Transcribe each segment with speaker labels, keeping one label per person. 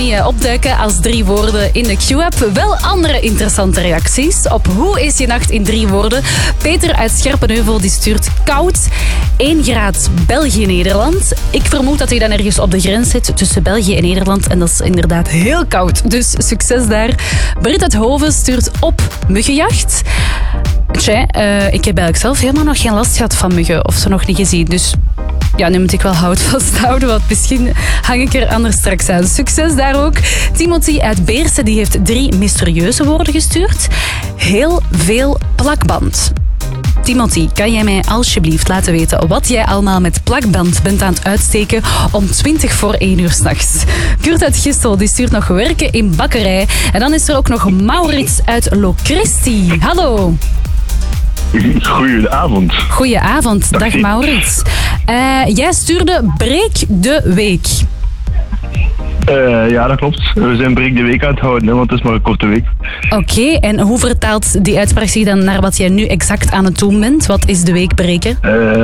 Speaker 1: niet opduiken als 3 woorden in de Q-app. Wel andere interessante reacties op hoe is je nacht in 3 woorden. Peter uit Scherpenheuvel die stuurt koud. 1 graad België-Nederland. Ik vermoed dat hij dan ergens op de grens zit tussen België en Nederland. En dat is inderdaad heel koud. Dus succes daar. Britt uit Hoven stuurt op muggenjacht. Tja, ik heb eigenlijk zelf helemaal nog geen last gehad van muggen. Of ze nog niet gezien. Dus ja, nu moet ik wel hout vasthouden. Want misschien hang ik er anders straks aan. Succes daar ook. Timothy uit Beersen die heeft 3 mysterieuze woorden gestuurd. Heel veel plakband. Timothy, kan jij mij alsjeblieft laten weten wat jij allemaal met plakband bent aan het uitsteken om 20 voor 1 uur 's nachts? Kurt uit Gistel die stuurt nog werken in bakkerij. En dan is er ook nog Maurits uit Locristi. Hallo.
Speaker 2: Goedenavond.
Speaker 1: Goedenavond, dag Maurits. Jij stuurde Breek de Week.
Speaker 2: Ja, dat klopt. We zijn Breek de Week aan het houden, hè, want het is maar een korte week.
Speaker 1: Oké, en hoe vertaalt die uitspraak zich dan naar wat jij nu exact aan het doen bent? Wat is de week breken?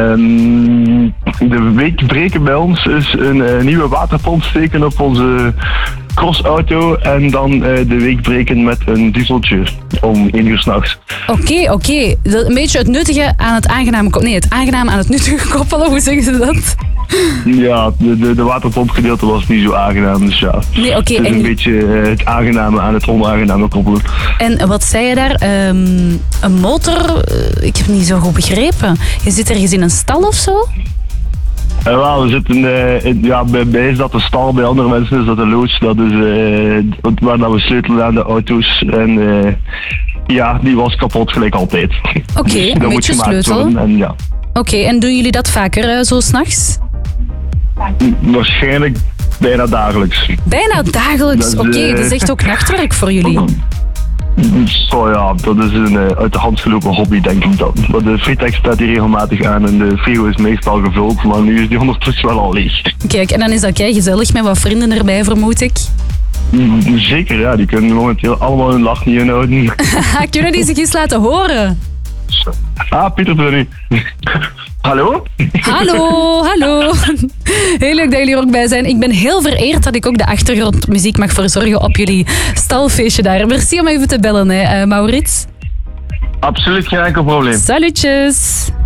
Speaker 2: De week breken bij ons is een nieuwe waterpomp steken op onze crossauto en dan de week breken met een dieseltje om 1 uur 's nachts.
Speaker 1: Oké. Een beetje het nuttige aan het aangename... Nee, het aangename aan het nuttige koppelen, hoe zeggen ze dat?
Speaker 2: Ja, de waterpompgedeelte was niet zo aangenaam, dus ja.
Speaker 1: Nee, oké.
Speaker 2: Het is een beetje het aangename aan het onaangename koppelen.
Speaker 1: En wat zei je daar? Een motor? Ik heb niet zo goed begrepen. Je zit ergens in een stal of zo?
Speaker 2: We zitten, bij is dat de stal, bij andere mensen is dat de loods. Dat is waar dat we sleutelen aan de auto's. En ja, die was kapot gelijk altijd.
Speaker 1: Oké,
Speaker 2: dus
Speaker 1: een beetje sleutel.
Speaker 2: Ja.
Speaker 1: Oké, en doen jullie dat vaker zo 's nachts?
Speaker 2: Waarschijnlijk bijna dagelijks.
Speaker 1: Bijna dagelijks? Oké, dat is echt ook nachtwerk voor jullie.
Speaker 2: Zo ja, dat is een uit de hand gelopen hobby, denk ik dan. Maar de fritex staat hier regelmatig aan en de frigo is meestal gevuld, maar nu is die ondertussen wel al leeg.
Speaker 1: Kijk, en dan is dat kei gezellig met wat vrienden erbij, vermoed ik.
Speaker 2: Zeker, ja, die kunnen momenteel allemaal hun lach niet inhouden.
Speaker 1: Kunnen die zich eens laten horen?
Speaker 2: Pieter Brunny. Hallo?
Speaker 1: Hallo. Heel leuk dat jullie er ook bij zijn. Ik ben heel vereerd dat ik ook de achtergrondmuziek mag verzorgen op jullie stalfeestje daar. Merci om even te bellen, hè, Maurits.
Speaker 2: Absoluut geen enkel probleem.
Speaker 1: Salutjes.